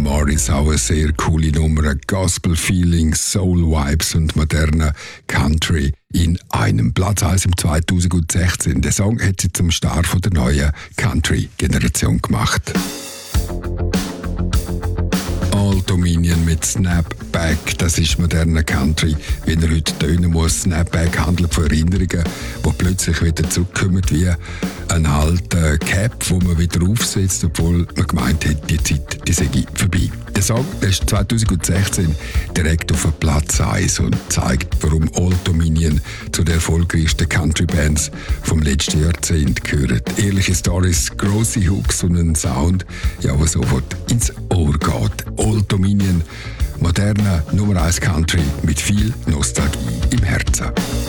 Morris, auch eine sehr coole Nummer. Gospel Feelings, Soul Vibes und moderner Country in einem. Platz 1 im 2016. Der Song hat sie zum Start von der neuen Country-Generation gemacht. Old Dominion mit Snapback, das ist moderner Country, wie er heute tönen muss. Snapback handelt von Erinnerungen, die plötzlich wieder zurückkommen wie ein alter Cap, wo man wieder aufsetzt, obwohl man gemeint hat, die Zeit die sei vorbei. Der Song ist 2016 direkt auf Platz 1 und zeigt, warum Old Dominion zu den erfolgreichsten Country-Bands vom letzten Jahrzehnt gehört. Ehrliche Stories, grosse Hooks und ein Sound, ja, der sofort ins Ohr geht. Old Dominion, moderner Nummer 1 Country mit viel Nostalgie im Herzen.